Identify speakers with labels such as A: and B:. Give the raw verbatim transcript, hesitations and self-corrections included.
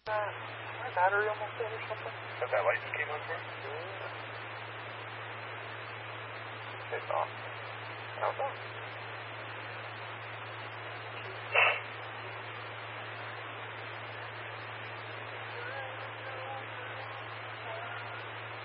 A: Uh, my battery almost dead or something?
B: That that light just came on for?
A: Yeah. It's off. I don't know.